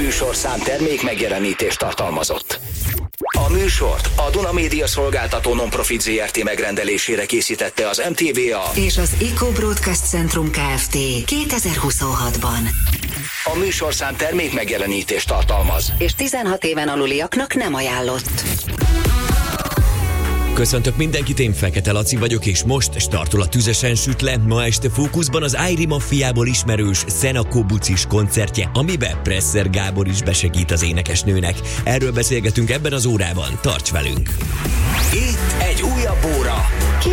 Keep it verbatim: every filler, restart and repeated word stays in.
műsorszám termék megjelenítést tartalmazott. A műsort a Duna Média Szolgáltató Nonprofit zé er té megrendelésére készítette az em té vé á és az Eco Broadcast Centrum Kft. kétezer-huszonhatban. A műsorszám termék megjelenítést tartalmaz, és tizenhat éven aluliaknak nem ajánlott. Köszöntök mindenkit, én Fekete Laci vagyok, és most startol a Tüzesen süt le. Ma este fókuszban az Ájri Maffiából ismerős Szenakó Bucis koncertje, amiben Presser Gábor is besegít az énekesnőnek. Erről beszélgetünk ebben az órában, tarts velünk! itt egy újabb óra.